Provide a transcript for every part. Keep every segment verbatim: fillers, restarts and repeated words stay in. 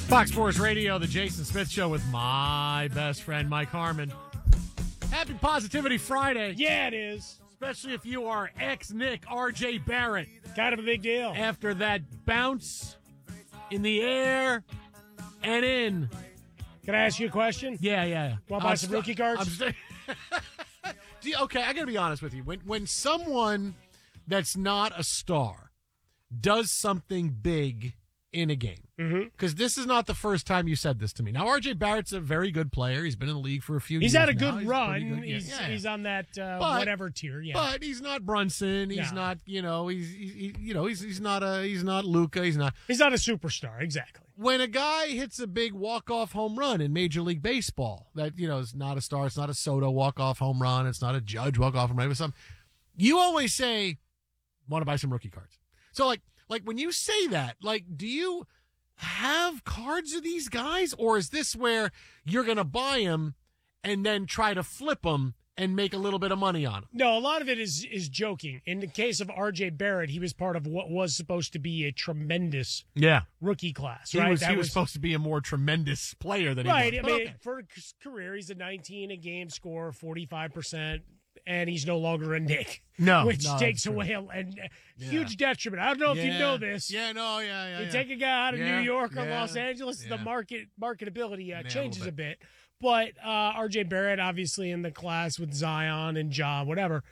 Fox Sports Radio, the Jason Smith Show with my best friend, Mike Harmon. Happy Positivity Friday. Yeah, it is. Especially if you are ex-Nick R J Barrett. Kind of a big deal. After that bounce in the air and in. Can I ask you a question? Yeah, yeah. Want to buy some rookie cards? I'm st- Do you, okay, I got to be honest with you. When when someone that's not a star does something big in a game, because mm-hmm. this is not the first time you said this to me. Now, R J Barrett's a very good player. He's been in the league for a few he's years. He's had a now. good he's run. Good. He's, yeah. he's on that uh, but, whatever tier. Yeah, but he's not Brunson. He's no. not. You know. He's. He, you know. He's. He's not a. He's not Luka. He's not. He's not a superstar. Exactly. When a guy hits a big walk-off home run in Major League Baseball, that you know is not a star. It's not a Soto walk-off home run. It's not a Judge walk-off home run. With some, you always say, "Want to buy some rookie cards?" So like, like when you say that, like, do you have cards of these guys, or is this where you're going to buy them and then try to flip them and make a little bit of money on them? No, a lot of it is is joking. In the case of R J Barrett, he was part of what was supposed to be a tremendous yeah. rookie class. He, right? was, that he was was supposed to be a more tremendous player than right. he was. I mean, okay. for his career, he's a nineteen a game score, forty-five percent. And he's no longer a Nick. No. Which no, takes away a, a yeah. huge detriment. I don't know if yeah. you know this. Yeah, no, yeah, yeah. You yeah. take a guy out of yeah. New York or yeah. Los Angeles, yeah. the market marketability uh, Man, changes a a bit. But uh, R J Barrett, obviously in the class with Zion and Ja, whatever,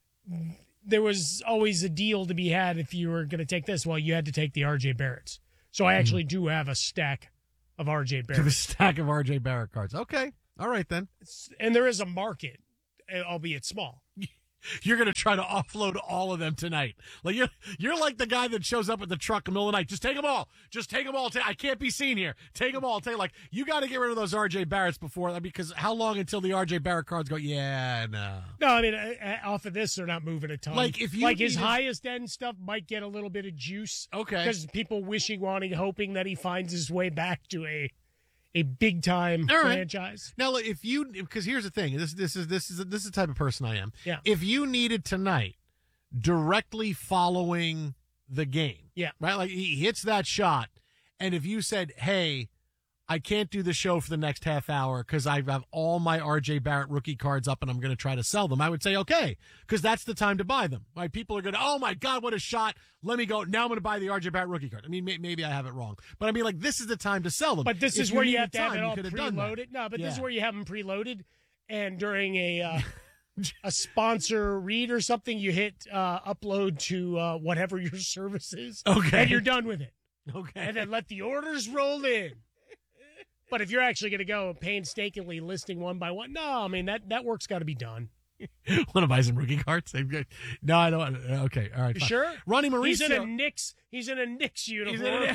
there was always a deal to be had if you were going to take this. Well, you had to take the R J Barretts. So I actually mm. do have a stack of R J Barrett. A stack of R J Barrett cards. Okay. All right, then. And there is a market, albeit small. You're going to try to offload all of them tonight. Like you're, you're like the guy that shows up with the truck in the middle of the night. Just take them all. Just take them all. I can't be seen here. Take them all. Take like you got to get rid of those R J Barretts before, because how long until the R J Barrett cards go? Yeah, no. No, I mean uh, off of this, they're not moving a ton. Like if you like his needed... highest end stuff might get a little bit of juice. Okay, because people wishing, wanting, hoping that he finds his way back to a. A big time right. franchise. Now, if you, because here's the thing, this this is this is this is the type of person I am. Yeah. If you needed tonight, directly following the game, yeah, right, like he hits that shot, and if you said, "Hey, I can't do the show for the next half hour because I have all my R J Barrett rookie cards up and I'm going to try to sell them," I would say, okay, because that's the time to buy them. Right? People are going to, oh my God, what a shot. Let me go. Now I'm going to buy the R J Barrett rookie card. I mean, may, maybe I have it wrong, but I mean, like, this is the time to sell them. But this if is you where you needed have to time, have it all you could have done that. preloaded. No, but yeah. this is where you have them preloaded. And during a uh, a sponsor read or something, you hit uh, upload to uh, whatever your service is. Okay. And you're done with it. Okay. And then let the orders roll in. But if you're actually going to go painstakingly listing one by one, no, I mean, that, that work's got to be done. Want to buy some rookie cards? No, I don't. Okay, all right. You sure? Ronnie Mauricio. He's in a Knicks. He's in a Knicks uniform.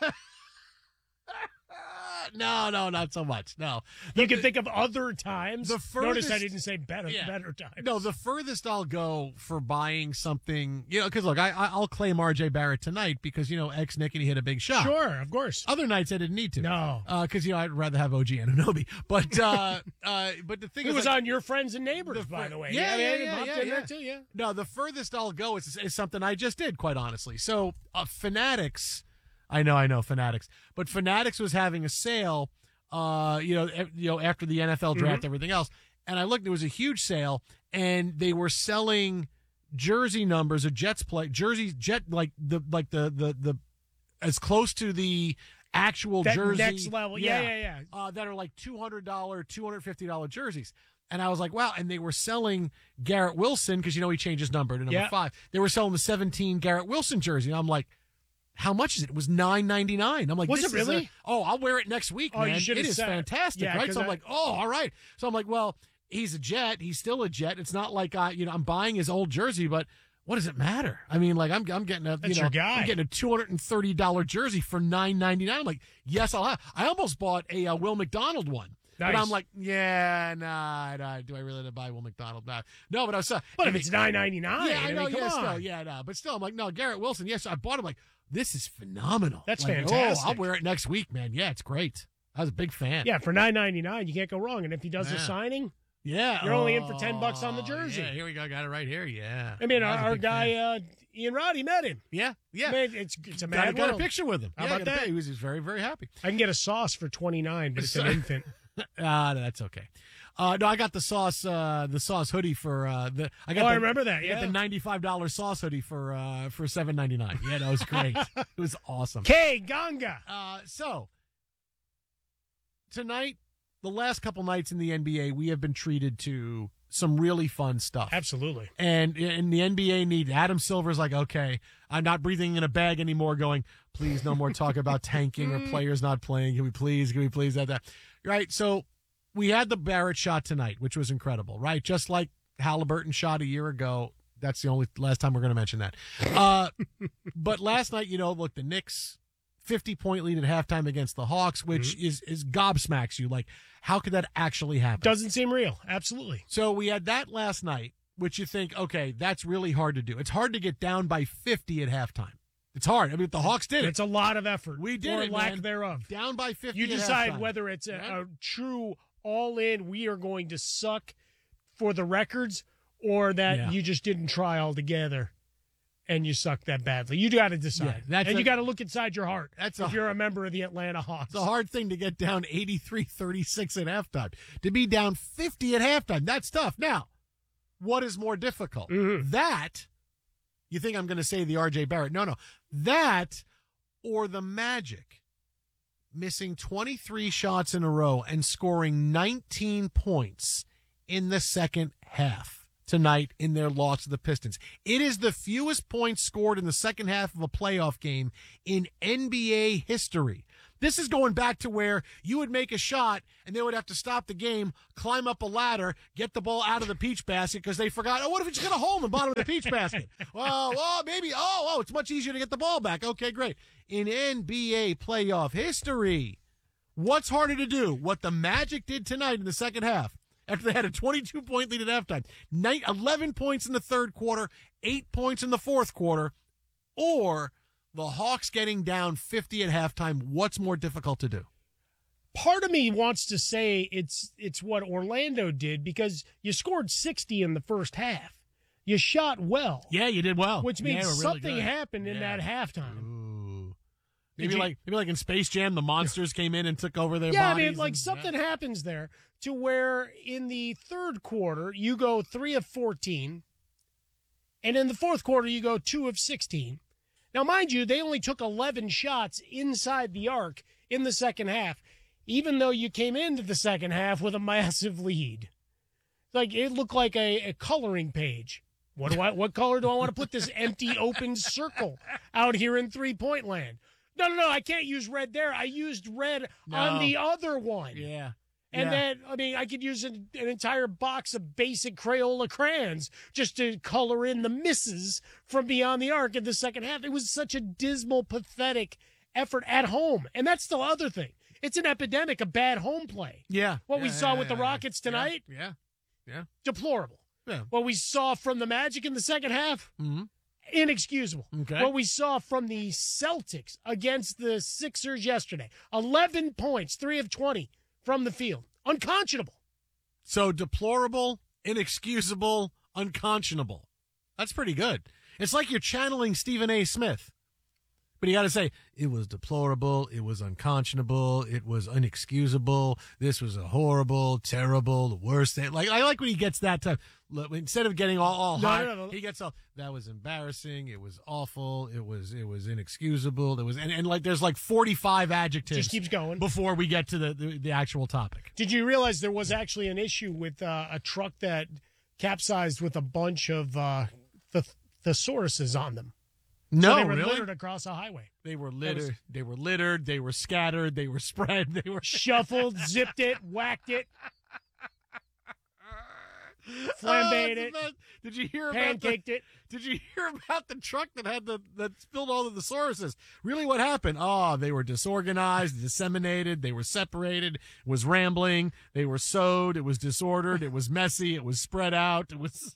No, no, not so much. No. You can think of other times. The furthest, Notice I didn't say better, yeah. better times. No, the furthest I'll go for buying something, you know, because look, I, I'll claim R J Barrett tonight because, you know, ex-Nick and he hit a big shot. Sure, of course. Other nights I didn't need to. No. Because, uh, you know, I'd rather have O G Anunoby. But, uh, uh, but the thing Who is. was like, on Your Friends and Neighbors, the, by the way. Yeah, yeah, yeah. yeah, yeah, yeah, yeah. Too, yeah. No, the furthest I'll go is, is something I just did, quite honestly. So, uh, Fanatics, I know, I know, Fanatics. But Fanatics was having a sale. Uh, you know, you know, after the N F L draft, mm-hmm. everything else, and I looked. There was a huge sale, and they were selling jersey numbers of Jets play jerseys, Jet like the like the the the as close to the actual that jersey next level, yeah, yeah, yeah. yeah. Uh, that are like two hundred dollar, two hundred fifty dollar jerseys. And I was like, wow. And they were selling Garrett Wilson because you know he changed his number to number yeah. five. They were selling the seventeen Garrett Wilson jersey. And I'm like, how much is it? It was nine ninety-nine. I'm like, was this it really? Is a, oh, I'll wear it next week, oh, man. You it is said. fantastic, yeah, right? So I'm I, like, oh, all right. So I'm like, well, he's a Jet. He's still a Jet. It's not like I, you know, I'm buying his old jersey, but what does it matter? I mean, like, I'm, I'm getting a, That's you know, your guy. I'm getting a two hundred thirty dollar jersey for nine ninety-nine. I'm like, yes, I'll have. I almost bought a uh, Will McDonald one. Nice. But I'm like, yeah, nah, nah, do I really buy Will McDonald? Nah. No, but I was. Uh, but if it's nine ninety-nine, yeah, I know, I mean, come yeah, on. still, yeah, no, but still, I'm like, no, Garrett Wilson, yes, I bought him. Like, this is phenomenal. That's like, fantastic. Oh, I'll wear it next week, man. Yeah, it's great. I was a big fan. Yeah, for nine ninety-nine, you can't go wrong. And if he does yeah. a signing, Yeah. You're only in for ten bucks on the Oh, jersey. Yeah, here we go. Got it right here. Yeah. I mean, I our, was a our big guy fan. uh, Ian Roddy met him. Yeah. Yeah. Man, it's it's a got, a, mad got a world. picture with him. How Yeah, about got a that? pic- He was, he was very, very happy. I can get a sauce for twenty-nine, but it's an So- infant. Ah, that's okay. Uh, no, I got the sauce, uh, the sauce hoodie for uh, the. I got Oh, the, I remember that, I yeah. got the ninety-five dollar sauce hoodie for uh, for seven ninety nine. Yeah, that was great. It was awesome. K Ganga. Uh, so tonight, the last couple nights in the N B A, we have been treated to some really fun stuff. Absolutely. And in the N B A need, Adam Silver's like, okay, I'm not breathing in a bag anymore going, please no more talk about tanking or players not playing. Can we please, can we please that, that. Right. So we had the Barrett shot tonight, which was incredible, right? Just like Halliburton shot a year ago. That's the only last time we're going to mention that. Uh, but last night, you know, look, the Knicks fifty point lead at halftime against the Hawks, which Mm-hmm. is, is gobsmacks you. Like, how could that actually happen? Doesn't seem real. Absolutely. So we had that last night, which you think, okay, that's really hard to do. It's hard to get down by fifty at halftime. It's hard. I mean, the Hawks did it. It's a lot of effort. We did or it, lack man. thereof. Down by fifty You at decide halftime. whether it's a, Yeah. a true all-in, we are going to suck for the records, or that Yeah. you just didn't try altogether and you suck that badly. You got to decide. Yeah, that's and a- you got to look inside your heart That's if a- you're a member of the Atlanta Hawks. It's a hard thing to get down eighty-three thirty-six at halftime. To be down fifty at halftime, that's tough. Now, what is more difficult? Mhm. That, you think I'm going to say the R J Barrett. No, no. That or the Magic missing twenty-three shots in a row and scoring nineteen points in the second half tonight in their loss to the Pistons. It is the fewest points scored in the second half of a playoff game in N B A history. This is going back to where you would make a shot and they would have to stop the game, climb up a ladder, get the ball out of the peach basket because they forgot, oh, what if it's got a hole in the bottom of the peach basket? Well, oh, maybe, oh, oh, it's much easier to get the ball back. Okay, great. In N B A playoff history, what's harder to do? What the Magic did tonight in the second half after they had a twenty-two point lead at halftime, Nine, eleven points in the third quarter, eight points in the fourth quarter, or the Hawks getting down fifty at halftime. What's more difficult to do? Part of me wants to say it's it's what Orlando did, because you scored sixty in the first half. You shot well, Yeah, you did well. which means Yeah, really something good. happened in Yeah. that halftime. Ooh. Did Maybe you- like maybe like in Space Jam, the monsters came in and took over their Yeah, I bodies. mean, like and- something happens there to where in the third quarter you go three of fourteen, and in the fourth quarter you go two of sixteen. Now, mind you, they only took eleven shots inside the arc in the second half, even though you came into the second half with a massive lead. Like, it looked like a, a coloring page. What do I? What color do I want to put this empty open circle out here in three-point land? No, no, no, I can't use red there. I used red on No. the other one. Yeah. And yeah. then, I mean, I could use an, an entire box of basic Crayola crayons just to color in the misses from beyond the arc in the second half. It was such a dismal, pathetic effort at home. And that's the other thing. It's an epidemic of bad home play. Yeah. What we Yeah, saw yeah, with the yeah, Rockets yeah. tonight, Yeah. Yeah. deplorable. Yeah. What we saw from the Magic in the second half, Mhm. inexcusable. Okay. What we saw from the Celtics against the Sixers yesterday, eleven points, three of twenty from the field. Unconscionable. So deplorable, inexcusable, unconscionable. That's pretty good. It's like you're channeling Stephen A. Smith. But you got to say, it was deplorable, it was unconscionable, it was inexcusable, this was a horrible, terrible, the worst thing. Like, I like when he gets that time. Look, instead of getting all, all No, high, no, no. he gets all, that was embarrassing, it was awful, it was it was inexcusable, it was, and, and like, there's like forty-five adjectives Just keeps going. before we get to the, the, the actual topic. Did you realize there was actually an issue with uh, a truck that capsized with a bunch of uh, the thesauruses on them? No, So they were really? littered across a highway. They were was- littered. They were littered. They were scattered. They were spread. They were Shuffled, zipped it, whacked it, flambéed Oh, it, that- Did you hear about the, pancaked it. Did you hear about the truck that had the that spilled all of the thesauruses? Really, what happened? Oh, they were disorganized, disseminated. They were separated. It was rambling. They were sewed. It was disordered. It was messy. It was spread out. It was.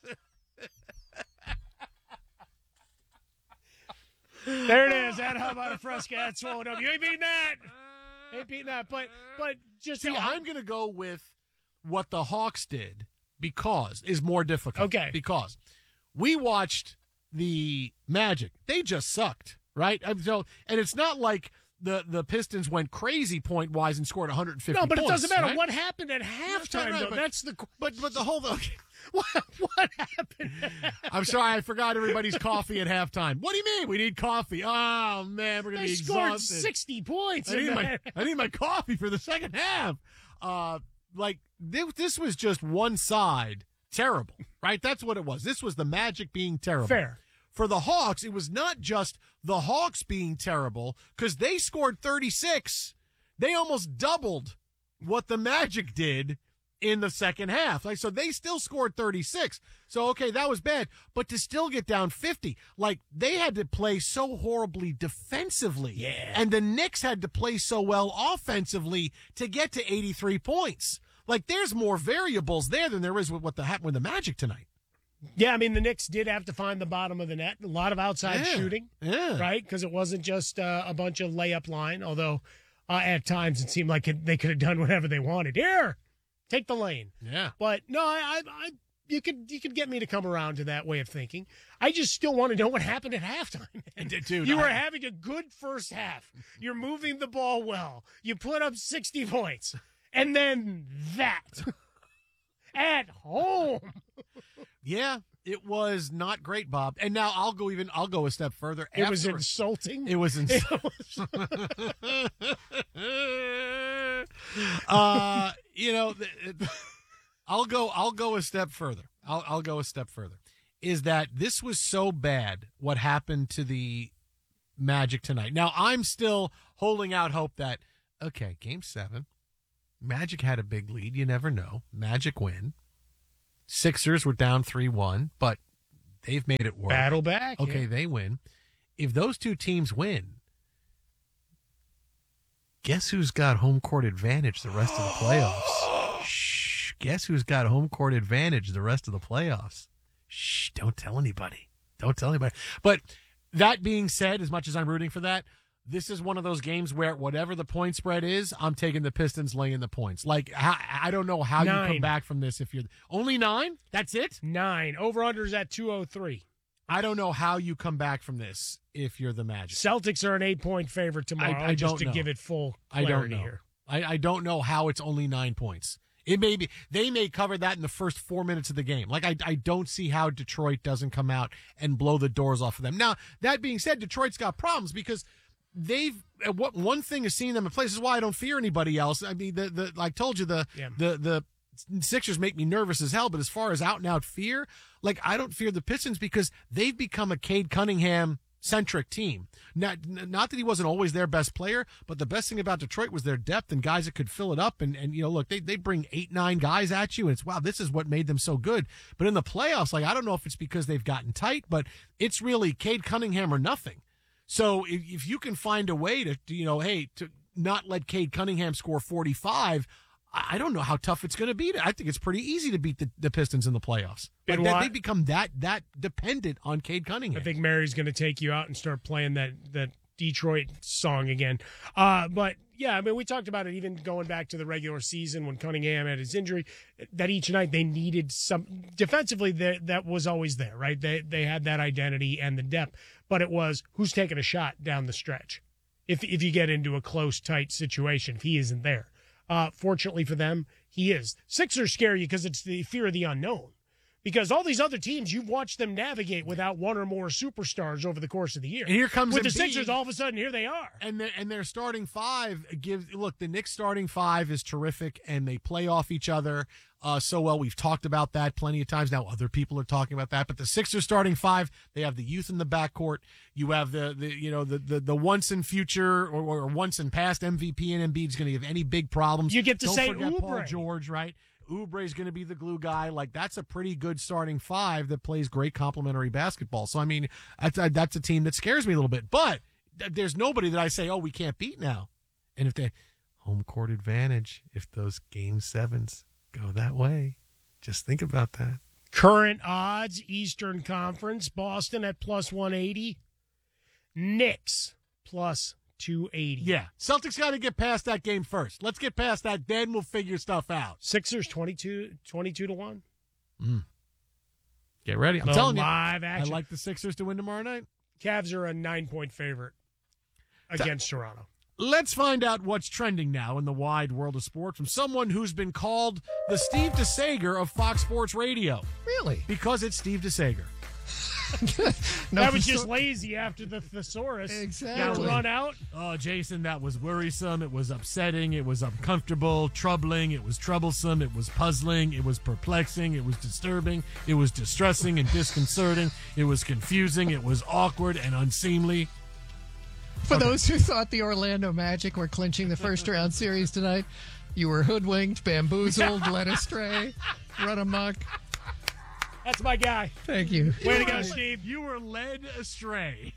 There it is. That how about a fresca? That's swallowed up. You ain't beating that. Ain't beating that. But but just See, I'm going to go with what the Hawks did because is more difficult. Okay. Because we watched the Magic. They just sucked, right? And so, and it's not like the, the Pistons went crazy point wise and scored one hundred fifty No, but points, it doesn't matter right? what happened at halftime. right, though. but- That's the But but the whole okay. what, what happened. I'm sorry, I forgot everybody's coffee at halftime. What do you mean? We need coffee. Oh man, we're gonna They be scored exhausted. sixty points. I in need my that. I need my coffee for the second half. Uh, like this, this was just one side terrible, right? That's what it was. This was the Magic being terrible. Fair. For the Hawks, it was not just the Hawks being terrible because they scored thirty-six. They almost doubled what the Magic did in the second half. Like, so they still scored thirty-six. So, okay, that was bad. But to still get down fifty, like, they had to play so horribly defensively. Yeah. And the Knicks had to play so well offensively to get to eighty-three points. Like, there's more variables there than there is with what the happened with the Magic tonight. Yeah, I mean, the Knicks did have to find the bottom of the net. A lot of outside Yeah. shooting, Yeah. right? Because it wasn't just uh, a bunch of layup line, although uh, at times it seemed like it, they could have done whatever they wanted. Here, take the lane. Yeah. But no, I, I, I, you could you could get me to come around to that way of thinking. I just still want to know what happened at halftime. man. Dude, you were I- having a good first half. You're moving the ball well. You put up sixty points, and then that at home. Yeah, it was not great, Bob. And now I'll go even I'll go a step further. It was After- insulting. It was It insane. uh, you know, th- it- I'll go. I'll go a step further. I'll, I'll go a step further. Is that this was so bad? What happened to the Magic tonight? Now I'm still holding out hope that okay, Game Seven, Magic had a big lead. You never know. Magic win. Sixers were down three one, but they've made it work. Battle back. Okay, yeah. they win. If those two teams win, guess who's got home court advantage the rest of the playoffs? Shh. Guess who's got home court advantage the rest of the playoffs? Shh. Don't tell anybody. Don't tell anybody. But that being said, as much as I'm rooting for that, this is one of those games where whatever the point spread is, I'm taking the Pistons laying the points. Like, I, I don't know how you Nine. come back from this if you're only nine. That's it. Nine. Over-under's at two oh three. I don't know how you come back from this if you're the Magic. Celtics are an eight-point favorite tomorrow, I- I just don't to know. give it full I clarity don't know. here. I, I don't know how it's only nine points. It may be they may cover that in the first four minutes of the game. Like I I don't see how Detroit doesn't come out and blow the doors off of them. Now that being said, Detroit's got problems because they've uh, what one thing is seeing them in place. This is why I don't fear anybody else. I mean the the like I told you the Yeah. the the Sixers make me nervous as hell. But as far as out and out fear, like I don't fear the Pistons because they've become a Cade Cunningham centric team. Not not that he wasn't always their best player, but the best thing about Detroit was their depth and guys that could fill it up. And, and you know, look, they, they bring eight, nine guys at you, and it's, wow, this is what made them so good. But in the playoffs, like, I don't know if it's because they've gotten tight, but it's really Cade Cunningham or nothing. So if, if you can find a way to, to, you know, hey, to not let Cade Cunningham score forty-five, I I don't know how tough it's going to be. I think it's pretty easy to beat the, the Pistons in the playoffs. Like And that, why- they become that that dependent on Cade Cunningham. I think Mary's going to take you out and start playing that that Detroit song again. Uh, but yeah, I mean, we talked about it even going back to the regular season when Cunningham had his injury. That each night they needed some defensively. That that was always there, right? They they had that identity and the depth, but it was who's taking a shot down the stretch. If if you get into a close, tight situation, if he isn't there. Uh, fortunately for them, he is. Sixers scare you because it's the fear of the unknown. Because all these other teams, you've watched them navigate without one or more superstars over the course of the year. And here comes with the Embiid. Sixers, all of a sudden, here they are. And their, and their starting five gives look the Knicks starting five is terrific and they play off each other uh, so well. We've talked about that plenty of times now. Other people are talking about that, but the Sixers starting five, they have the youth in the backcourt. You have the, the you know the the, the once in future or, or once in past M V P and Embiid's going to give any big problems. You get to Don't say forget Paul Oubre. George, right? Oubre's going to be the glue guy. Like that's a pretty good starting five that plays great complementary basketball. So I mean, that's a, that's a team that scares me a little bit. But th- there's nobody that I say, oh, we can't beat now. And if they home court advantage, if those game sevens go that way, just think about that. Current odds, Eastern Conference, Boston at plus one eighty, Knicks plus two eighty. Yeah, Celtics got to get past that game first. Let's get past that, then we'll figure stuff out. Sixers twenty-two, twenty-two to one. Mm. Get ready. I'm Little telling you. live I action. like the Sixers to win tomorrow night. Cavs are a nine-point favorite against Toronto. Let's find out what's trending now in the wide world of sports from someone who's been called the Steve DeSager of Fox Sports Radio. Really? Because it's Steve DeSager. No, that was so- just lazy after the thesaurus. Exactly. Got run out. Oh, Jason, that was worrisome. It was upsetting. It was uncomfortable, troubling. It was troublesome. It was puzzling. It was perplexing. It was disturbing. It was distressing and disconcerting. It was confusing. It was awkward and unseemly. For Okay. those who thought the Orlando Magic were clinching the first round series tonight, you were hoodwinked, bamboozled, led astray, run amok. That's my guy. Thank you. Way to go, Steve. You were led astray.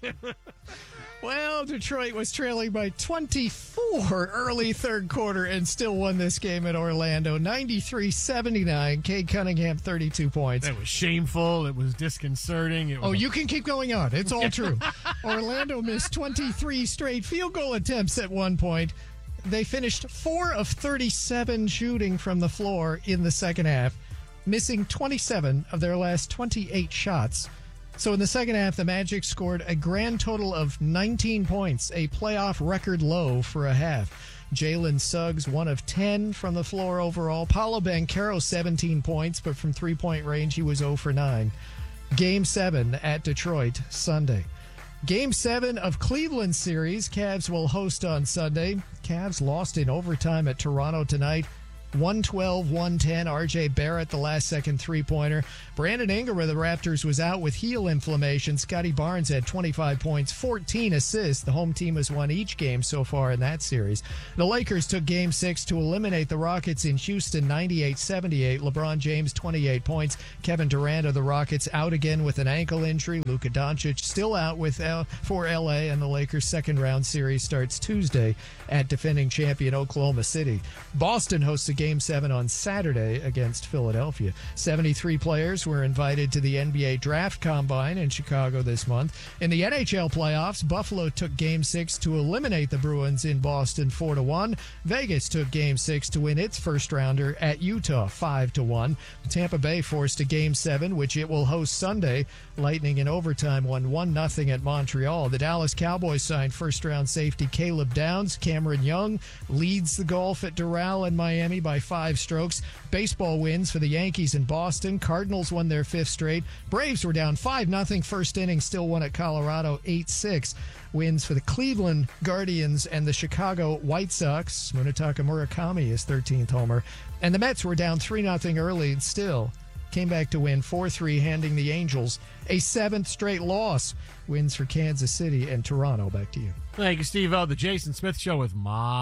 Well, Detroit was trailing by twenty-four early third quarter and still won this game at Orlando, ninety-three seventy-nine. Cade Cunningham, thirty-two points. It was shameful. It was disconcerting. It was Oh, you can keep going on. It's all true. Orlando missed twenty-three straight field goal attempts at one point. They finished four of thirty-seven shooting from the floor in the second half, missing twenty-seven of their last twenty-eight shots. So in the second half, the Magic scored a grand total of nineteen points, a playoff record low for a half. Jalen Suggs, one of ten from the floor overall. Paolo Banchero, seventeen points, but from three-point range, he was zero for nine. Game seven at Detroit, Sunday. Game seven of Cleveland series, Cavs will host on Sunday. Cavs lost in overtime at Toronto tonight. one twelve one ten. R J Barrett, the last-second three-pointer. Brandon Ingram of the Raptors was out with heel inflammation. Scotty Barnes had twenty-five points, fourteen assists. The home team has won each game so far in that series. The Lakers took Game six to eliminate the Rockets in Houston, ninety-eight seventy-eight. LeBron James, twenty-eight points. Kevin Durant of the Rockets out again with an ankle injury. Luka Doncic still out with L- for L A, and the Lakers' second-round series starts Tuesday at defending champion Oklahoma City. Boston hosts a Game seven on Saturday against Philadelphia. seventy-three players were invited to the N B A Draft Combine in Chicago this month. In the N H L playoffs, Buffalo took Game six to eliminate the Bruins in Boston four to one. Vegas took Game six to win its first-rounder at Utah five to one. Tampa Bay forced a Game seven, which it will host Sunday. Lightning in overtime won one nothing at Montreal. The Dallas Cowboys signed first-round safety Caleb Downs. Cameron Young leads the golf at Doral in Miami by five strokes. Baseball wins for the Yankees in Boston. Cardinals won their fifth straight. Braves were down five nothing first inning, still won at Colorado eight six. Wins for the Cleveland Guardians and the Chicago White Sox. Munetaka Murakami, his thirteenth homer. And the Mets were down three nothing early and still came back to win four three, handing the Angels a seventh straight loss. Wins for Kansas City and Toronto. Back to you. Thank you, Steve-O. The Jason Smith Show with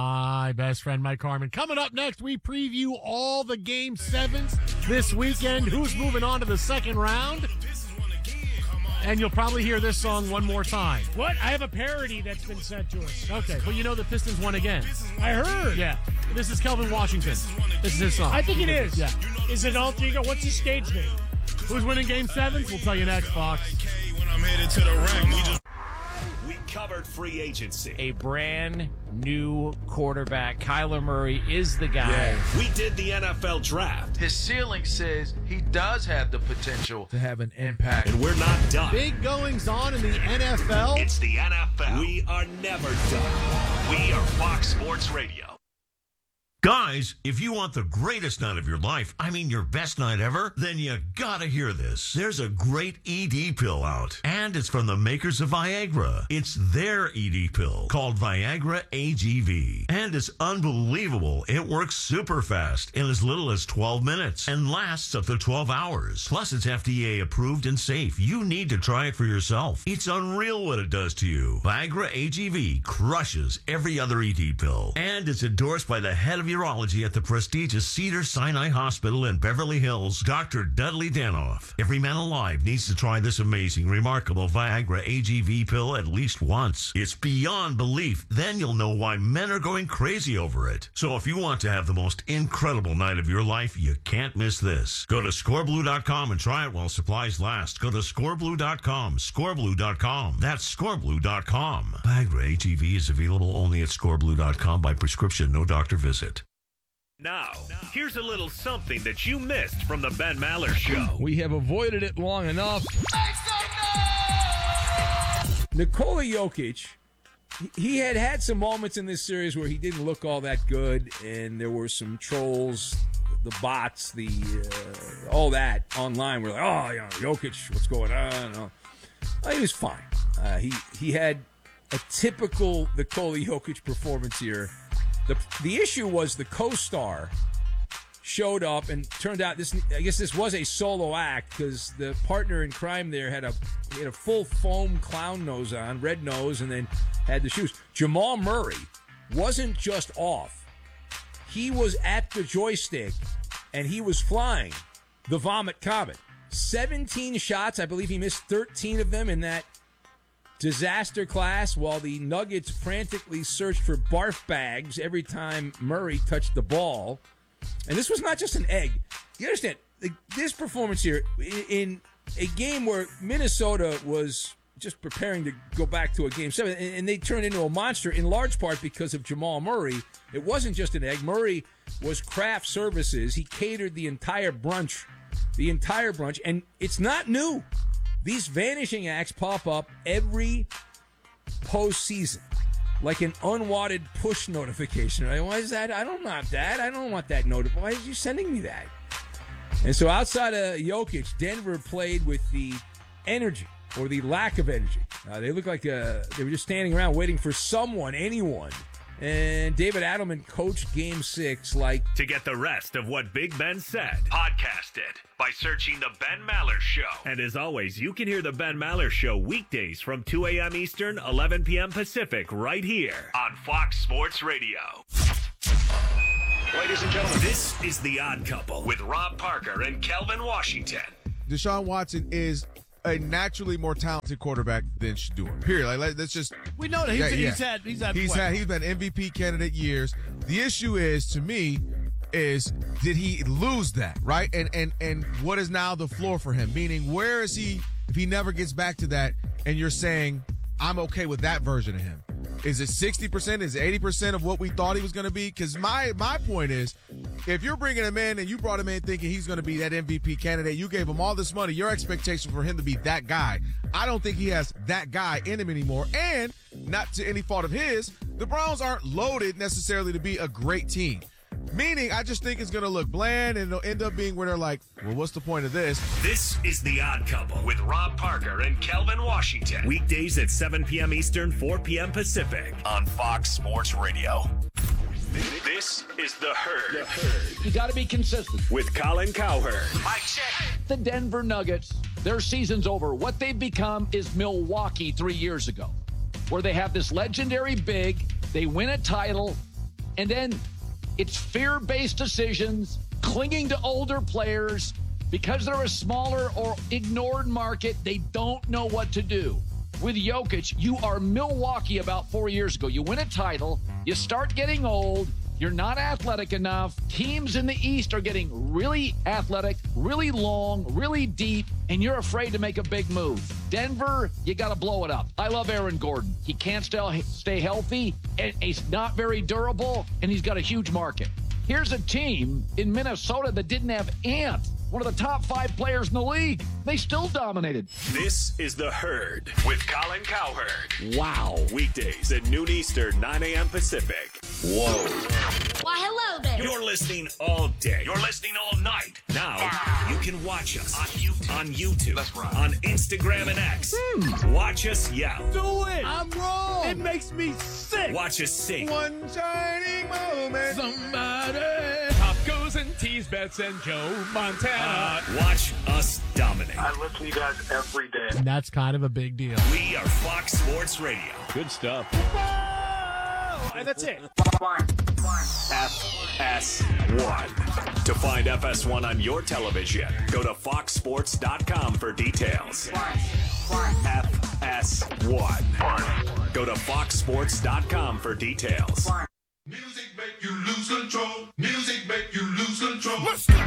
my best friend, Mike Harmon. Coming up next, we preview all the Game sevens this weekend. Who's moving on to the second round? And you'll probably hear this song one more time. What? I have a parody that's been sent to us. Okay, but you know the Pistons won again. I heard. Yeah. This is Kelvin Washington. This is his song. I think it is. Yeah. Is it alter ego? What's his stage name? Who's winning Game sevens? We'll tell you next, Fox. When I'm headed to the rack, we just We covered free agency. A brand new quarterback. Kyler Murray is the guy. We did the N F L draft, His ceiling says he does have the potential to have an impact. and we're not done. Big goings on in the N F L. It's the N F L. We are never done. We are Fox Sports Radio. Guys, if you want the greatest night of your life, I mean your best night ever, then you gotta hear this. There's a great E D pill out, and it's from the makers of Viagra. It's their E D pill called Viagra A G V, and it's unbelievable. It works super fast in as little as twelve minutes and lasts up to twelve hours. Plus, it's F D A approved and safe. You need to try it for yourself. It's unreal what it does to you. Viagra A G V crushes every other E D pill, and it's endorsed by the head of urology at the prestigious Cedars-Sinai Hospital in Beverly Hills, Doctor Dudley Danoff. Every man alive needs to try this amazing, remarkable Viagra A G V pill at least once. It's beyond belief. Then you'll know why men are going crazy over it. So if you want to have the most incredible night of your life, you can't miss this. Go to score blue dot com and try it while supplies last. Go to score blue dot com, score blue dot com. That's score blue dot com. Viagra A G V is available only at score blue dot com by prescription, no doctor visit. Now, here's a little something that you missed from the Ben Maller Show. We have avoided it long enough. Nikola Jokic, he had had some moments in this series where he didn't look all that good, and there were some trolls, the bots, the uh, all that online were like, oh, you know, Jokic, what's going on? Oh. Well, he was fine. Uh, he, he had a typical Nikola Jokic performance here. The the issue was the co-star showed up and turned out this. I guess this was a solo act because the partner in crime there had a he had a full foam clown nose on, red nose, and then had the shoes. Jamal Murray wasn't just off; he was at the joystick and he was flying the Vomit Comet. seventeen shots, I believe he missed thirteen of them in that disaster class, while the Nuggets frantically searched for barf bags every time Murray touched the ball. And this was not just an egg. You understand, this performance here, in a game where Minnesota was just preparing to go back to a game seven, and they turned into a monster in large part because of Jamal Murray. It wasn't just an egg. Murray was craft services. He catered the entire brunch, the entire brunch, and it's not new. These vanishing acts pop up every postseason, like an unwanted push notification. Why is that? I don't want that. I don't want that notification. Why are you sending me that? And so outside of Jokic, Denver played with the energy or the lack of energy. Uh, they looked like uh, they were just standing around waiting for someone, anyone. And David Adelman coached Game Six like. To get the rest of what Big Ben said, podcast it by searching The Ben Maller Show. And as always, you can hear The Ben Maller Show weekdays from two a.m. Eastern, eleven p.m. Pacific, right here on Fox Sports Radio. Ladies and gentlemen, this is The Odd Couple with Rob Parker and Kelvin Washington. Deshaun Watson is a naturally more talented quarterback than Shedeur. Period. Like, let's just we know that he's, yeah, yeah. he's had he's had he's had he's been M V P candidate years. The issue is, to me, is did he lose that, right? And and and what is now the floor for him? Meaning, where is he if he never gets back to that? And you're saying I'm okay with that version of him. Is it sixty percent? Is it eighty percent of what we thought he was going to be? Because my my point is, if you're bringing him in and you brought him in thinking he's going to be that M V P candidate, you gave him all this money, your expectation for him to be that guy. I don't think he has that guy in him anymore. And not to any fault of his, the Browns aren't loaded necessarily to be a great team. Meaning, I just think it's going to look bland, and it'll end up being where they're like, well, what's the point of this? This is The Odd Couple with Rob Parker and Kelvin Washington. Weekdays at seven p.m. Eastern, four p.m. Pacific on Fox Sports Radio. This is The Herd. The Herd. You got to be consistent. With Colin Cowherd. Mike check. The Denver Nuggets, their season's over. What they've become is Milwaukee three years ago, where they have this legendary big, they win a title, and then it's fear-based decisions, clinging to older players. Because they're a smaller or ignored market, they don't know what to do. With Jokic, you are Milwaukee about four years ago. You win a title, you start getting old, you're not athletic enough. Teams in the East are getting really athletic, really long, really deep, and you're afraid to make a big move. Denver, you got to blow it up. I love Aaron Gordon. He can't stay, stay healthy, and he's not very durable, and he's got a huge market. Here's a team in Minnesota that didn't have Ant, one of the top five players in the league. They still dominated. This is The Herd with Colin Cowherd. Wow. Weekdays at noon Eastern, nine a.m. Pacific. Whoa. Why, hello there. You're listening all day. You're listening all night. Now, wow. You can watch us on YouTube, on, YouTube, That's right. on Instagram and X. Hmm. Watch us yell. Do it. I'm wrong. It makes me sick. Watch us sing. One shining moment. Somebody. Tacos and tease bets and Joe Montana. Uh, watch us dominate. I listen to you guys every day. And that's kind of a big deal. We are Fox Sports Radio. Good stuff. And that's it. F S one. To find F S one on your television, go to fox sports dot com for details. F S one. Go to fox sports dot com for details. Music make you lose control. Music make you lose control.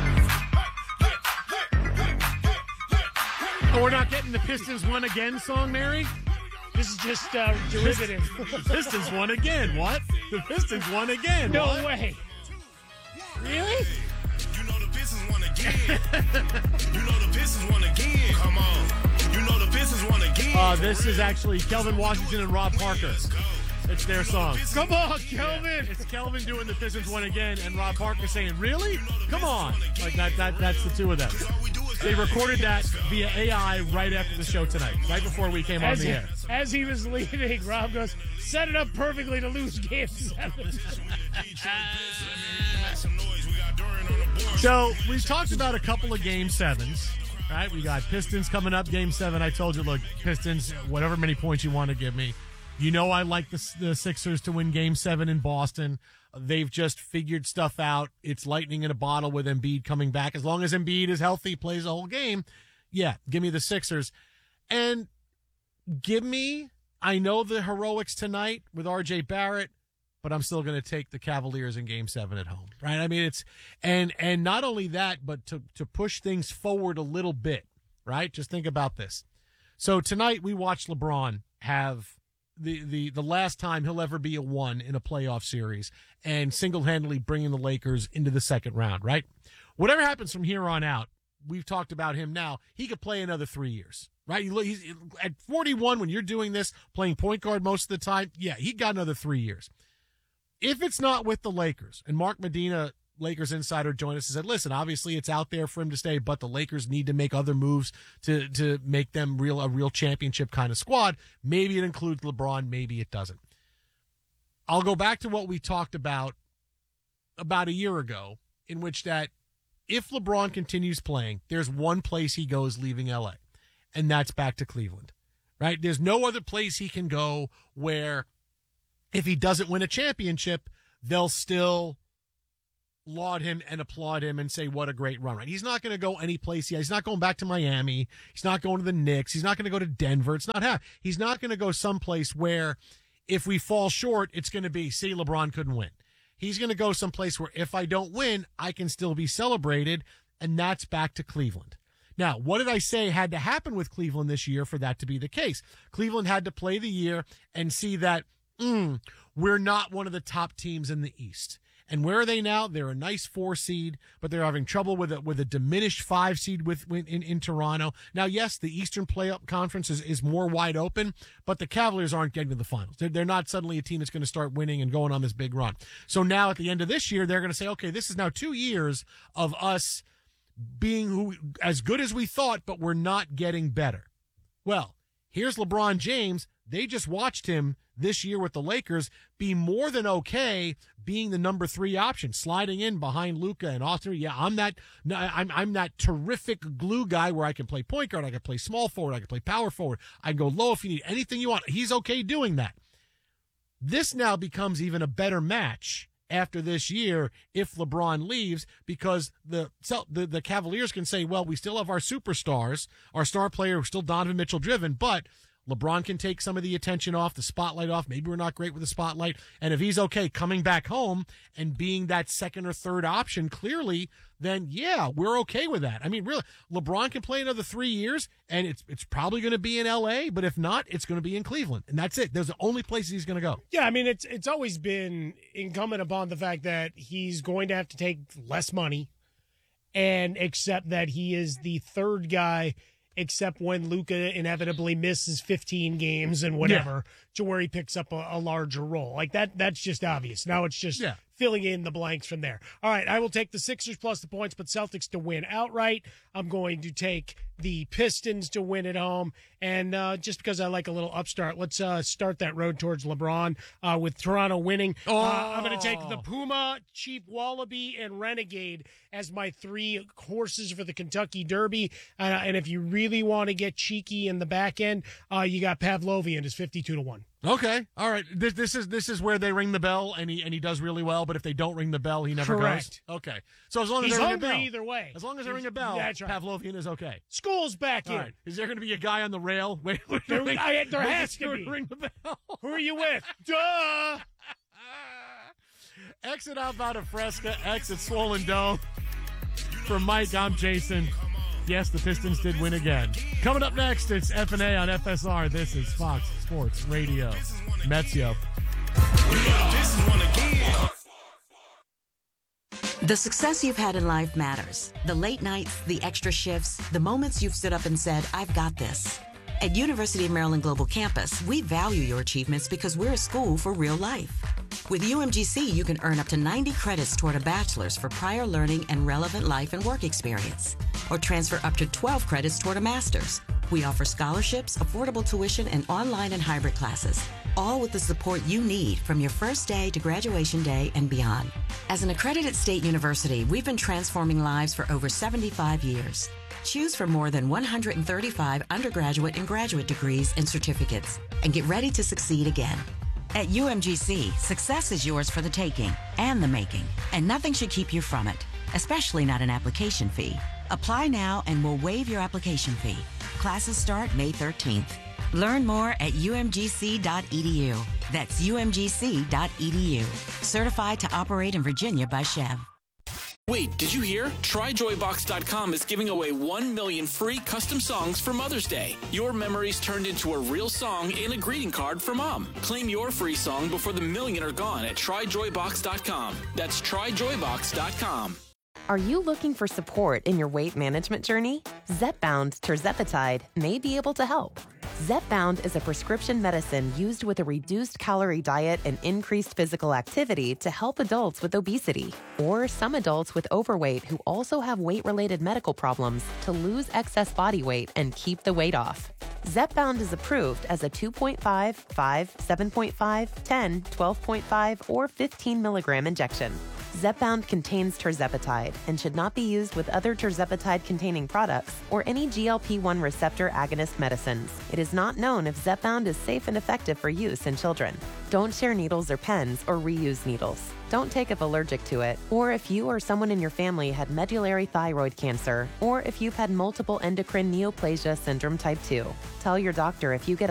Oh, we're not getting the Pistons won again song, Mary? This is just uh, derivative. The Pistons won again. What? The Pistons won again. No what? way. Really? You know the Pistons won again. You know the Pistons won again. Come on. You know the Pistons won again. Uh, this is actually Kelvin Washington and Rob Parker. It's their song. Come on, Kelvin. Yeah, it's Kelvin doing the Pistons won again, and Rob Parker saying, really? Come on. Like that, that that's the two of them. They recorded that via A I right after the show tonight, right before we came as on the he, air. As he was leaving, Rob goes, set it up perfectly to lose game seven. So we've talked about a couple of game sevens, right? We got Pistons coming up, game seven. I told you, look, Pistons, whatever many points you want to give me. You know I like the, the Sixers to win game seven in Boston. They've just figured stuff out. It's lightning in a bottle with Embiid coming back. As long as Embiid is healthy, plays the whole game, yeah, give me the Sixers. And give me, I know the heroics tonight with R J Barrett, but I'm still going to take the Cavaliers in game seven at home, right? I mean, it's, and and not only that, but to, to push things forward a little bit, right? Just think about this. So tonight we watched LeBron have the, the, the last time he'll ever be a one in a playoff series and single-handedly bringing the Lakers into the second round, right? Whatever happens from here on out, we've talked about him now, he could play another three years, right? He's, at forty-one, when you're doing this, playing point guard most of the time, yeah, he got another three years. If it's not with the Lakers, and Mark Medina, Lakers insider, joined us and said, listen, obviously it's out there for him to stay, but the Lakers need to make other moves to, to make them real a real championship kind of squad. Maybe it includes LeBron, maybe it doesn't. I'll go back to what we talked about about a year ago, in which that if LeBron continues playing, there's one place he goes leaving L A, and that's back to Cleveland, right? There's no other place he can go where if he doesn't win a championship, they'll still laud him and applaud him and say, what a great run, right? He's not going to go any place. Yeah, he's not going back to Miami. He's not going to the Knicks. He's not going to go to Denver. It's not how. He's not going to go someplace where if we fall short, it's going to be, see, LeBron couldn't win. He's going to go someplace where if I don't win, I can still be celebrated, and that's back to Cleveland. Now, what did I say had to happen with Cleveland this year for that to be the case? Cleveland had to play the year and see that mm, we're not one of the top teams in the East. And where are they now? They're a nice four seed, but they're having trouble with a, with a diminished five seed with, with in, in Toronto. Now, yes, the Eastern Playoff Conference is, is more wide open, but the Cavaliers aren't getting to the finals. They're, they're not suddenly a team that's going to start winning and going on this big run. So now at the end of this year, they're going to say, okay, this is now two years of us being who as good as we thought, but we're not getting better. Well, here's LeBron James. They just watched him this year with the Lakers be more than okay being the number three option, sliding in behind Luka and Austin. Yeah, I'm that I'm I'm that terrific glue guy where I can play point guard, I can play small forward, I can play power forward, I can go low if you need anything you want. He's okay doing that. This now becomes even a better match after this year if LeBron leaves, because the, the the Cavaliers can say, well, we still have our superstars, our star player, still Donovan Mitchell driven, but LeBron can take some of the attention off, the spotlight off. Maybe we're not great with the spotlight. And if he's okay coming back home and being that second or third option clearly, then yeah, we're okay with that. I mean, really, LeBron can play another three years, and it's it's probably going to be in L A, but if not, it's going to be in Cleveland. And that's it. Those are the only places he's going to go. Yeah, I mean, it's it's always been incumbent upon the fact that he's going to have to take less money and accept that he is the third guy, except when Luka inevitably misses fifteen games and whatever, yeah, to where he picks up a, a larger role. Like that, that's just obvious. Now it's just yeah. filling in the blanks from there. All right, I will take the Sixers plus the points, but Celtics to win outright. I'm going to take the Pistons to win at home. And uh, just because I like a little upstart, let's uh, start that road towards LeBron uh, with Toronto winning. Oh. Uh, I'm going to take the Puma, Cheap Wallaby, and Renegade as my three horses for the Kentucky Derby. Uh, and if you really want to get cheeky in the back end, uh, you got Pavlovian is fifty-two to one. Okay, all right. This this is this is where they ring the bell, and he and he does really well. But if they don't ring the bell, he never Correct. goes. Okay, so as long as He's they ring hungry a bell, either way. As long as they ring a bell, That's right. Pavlovian is okay. School's back All in. right. Is there going to be a guy on the rail? Wait, wait, There, wait. I, there has to be. Ring the bell. Who are you with? Duh. Exit out out of Fresca, exit Swollen Dome. For Mike, I'm Jason. Yes, the Pistons did win again. Coming up next, it's F and A on F S R. This is Fox Sports Radio. Mets, yo. The success you've had in life matters. The late nights, the extra shifts, the moments you've stood up and said, I've got this. At University of Maryland Global Campus, we value your achievements because we're a school for real life. With U M G C, you can earn up to ninety credits toward a bachelor's for prior learning and relevant life and work experience, or transfer up to twelve credits toward a master's. We offer scholarships, affordable tuition, and online and hybrid classes, all with the support you need from your first day to graduation day and beyond. As an accredited state university, we've been transforming lives for over seventy-five years. Choose from more than one hundred thirty-five undergraduate and graduate degrees and certificates, and get ready to succeed again. At U M G C, success is yours for the taking and the making, and nothing should keep you from it, especially not an application fee. Apply now and we'll waive your application fee. Classes start May thirteenth. Learn more at U M G C dot E D U. That's U M G C dot E D U. Certified to operate in Virginia by Chev. Wait, did you hear? Try Joy Box dot com is giving away one million free custom songs for Mother's Day. Your memories turned into a real song and a greeting card for Mom. Claim your free song before the million are gone at Try Joy Box dot com. That's Try Joy Box dot com. Are you looking for support in your weight management journey? Zepbound tirzepatide may be able to help. Zepbound is a prescription medicine used with a reduced calorie diet and increased physical activity to help adults with obesity, or some adults with overweight who also have weight-related medical problems to lose excess body weight and keep the weight off. Zepbound is approved as a two point five, five, seven point five, ten, twelve point five, or fifteen milligram injection. Zepbound contains tirzepatide and should not be used with other tirzepatide-containing products or any G L P one receptor agonist medicines. It is not known if Zepbound is safe and effective for use in children. Don't share needles or pens or reuse needles. Don't take if allergic to it, or if you or someone in your family had medullary thyroid cancer, or if you've had multiple endocrine neoplasia syndrome type two. Tell your doctor if you get